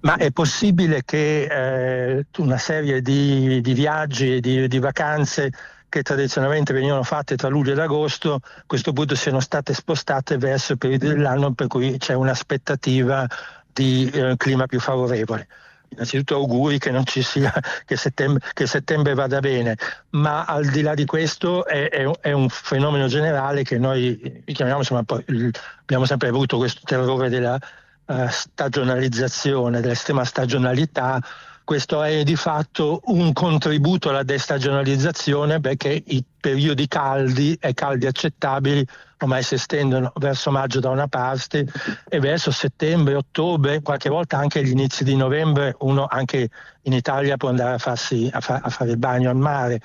Ma è possibile che una serie di viaggi, di vacanze che tradizionalmente venivano fatte tra luglio ed agosto, a questo punto siano state spostate verso il periodo dell'anno per cui c'è un'aspettativa di clima più favorevole? Innanzitutto auguri che non ci sia, che settembre vada bene, ma al di là di questo è un fenomeno generale che noi chiamiamo, insomma, abbiamo sempre avuto questo terrore della stagionalizzazione, dell'estrema stagionalità. Questo è di fatto un contributo alla destagionalizzazione, perché i periodi caldi e caldi accettabili ormai si estendono verso maggio da una parte e verso settembre, ottobre, qualche volta anche gli inizi di novembre. Uno anche in Italia può andare a fare il bagno al mare.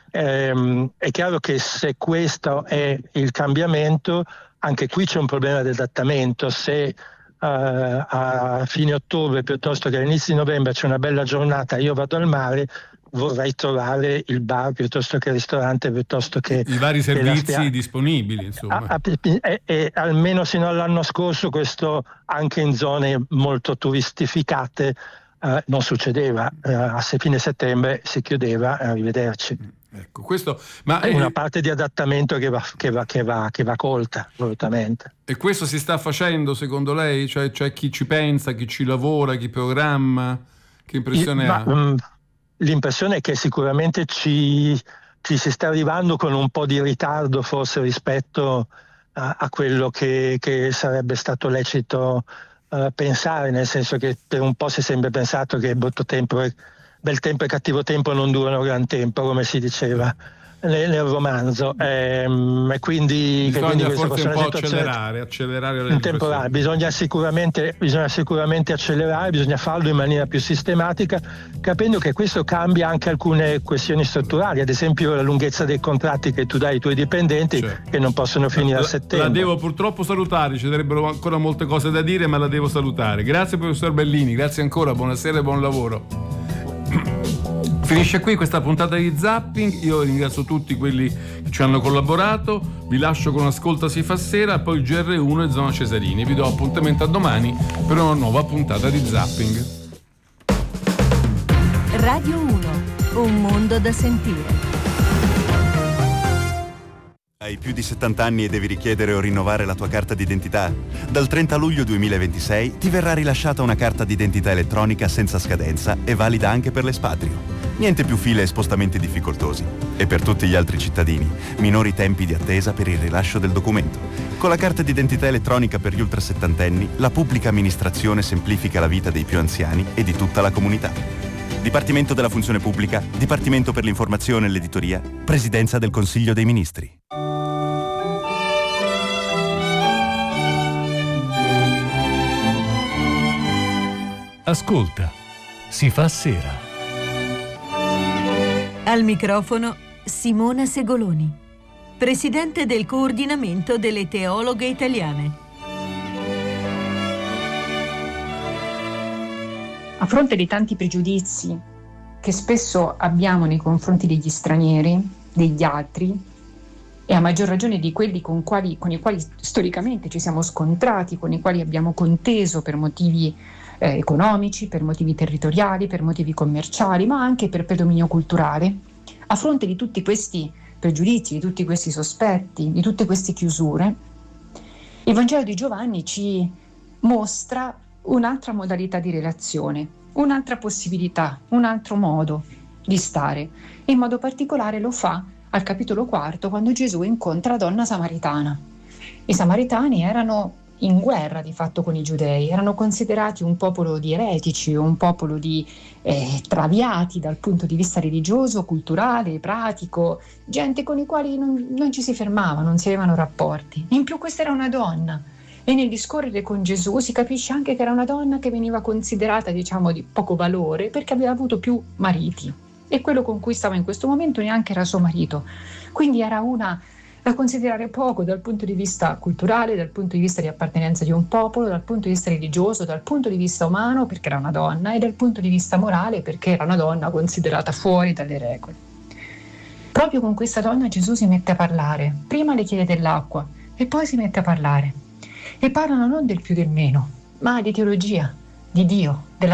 È chiaro che se questo è il cambiamento, anche qui c'è un problema di adattamento. Se a fine ottobre piuttosto che all'inizio di novembre c'è una bella giornata, io vado al mare, vorrei trovare il bar piuttosto che il ristorante, piuttosto che i vari servizi disponibili, insomma. E almeno sino all'anno scorso questo anche in zone molto turistificate non succedeva. A fine settembre si chiudeva, arrivederci. Ecco, questo, ma è una parte di adattamento che va colta, assolutamente. E questo si sta facendo secondo lei? Cioè chi ci pensa, chi ci lavora, chi programma? Che impressione ha? L'impressione è che sicuramente ci si sta arrivando con un po' di ritardo, forse, rispetto a quello che sarebbe stato lecito pensare, nel senso che per un po' si è sempre pensato che bel tempo e cattivo tempo non durano gran tempo, come si diceva nel romanzo, e quindi bisogna forse un po' accelerare in temporale. Bisogna sicuramente accelerare, bisogna farlo in maniera più sistematica, capendo che questo cambia anche alcune questioni strutturali, ad esempio la lunghezza dei contratti che tu dai ai tuoi dipendenti, certo, che non possono finire a settembre. La devo purtroppo salutare, ci sarebbero ancora molte cose da dire, ma la devo salutare. Grazie professor Bellini, grazie ancora, buonasera e buon lavoro. Finisce qui questa puntata di Zapping. Io ringrazio tutti quelli che ci hanno collaborato, vi lascio con Ascolta si fa sera, poi il GR1 e Zona Cesarini. Vi do appuntamento a domani per una nuova puntata di Zapping. Radio 1, un mondo da sentire. Hai più di 70 anni e devi richiedere o rinnovare la tua carta d'identità? Dal 30 luglio 2026 ti verrà rilasciata una carta d'identità elettronica senza scadenza e valida anche per l'espatrio. Niente più file e spostamenti difficoltosi. E per tutti gli altri cittadini, minori tempi di attesa per il rilascio del documento. Con la carta d'identità elettronica per gli ultrasettantenni, la pubblica amministrazione semplifica la vita dei più anziani e di tutta la comunità. Dipartimento della Funzione Pubblica, Dipartimento per l'Informazione e l'Editoria, Presidenza del Consiglio dei Ministri. Ascolta, si fa sera. Al microfono Simona Segoloni, presidente del coordinamento delle teologhe italiane. A fronte di tanti pregiudizi che spesso abbiamo nei confronti degli stranieri, degli altri, e a maggior ragione di quelli con i quali storicamente ci siamo scontrati, con i quali abbiamo conteso per motivi economici, per motivi territoriali, per motivi commerciali, ma anche per predominio culturale. A fronte di tutti questi pregiudizi, di tutti questi sospetti, di tutte queste chiusure, il Vangelo di Giovanni ci mostra un'altra modalità di relazione, un'altra possibilità, un altro modo di stare. E in modo particolare lo fa al capitolo 4, quando Gesù incontra la donna samaritana. I samaritani erano in guerra di fatto con i giudei, erano considerati un popolo di eretici, un popolo di traviati dal punto di vista religioso, culturale, pratico, gente con i quali non ci si fermava, non si avevano rapporti. In più questa era una donna, e nel discorrere con Gesù si capisce anche che era una donna che veniva considerata, diciamo, di poco valore perché aveva avuto più mariti e quello con cui stava in questo momento neanche era suo marito, quindi era una da considerare poco dal punto di vista culturale, dal punto di vista di appartenenza di un popolo, dal punto di vista religioso, dal punto di vista umano perché era una donna, e dal punto di vista morale perché era una donna considerata fuori dalle regole. Proprio con questa donna Gesù si mette a parlare, prima le chiede dell'acqua e poi si mette a parlare, e parlano non del più del meno, ma di teologia, di Dio, della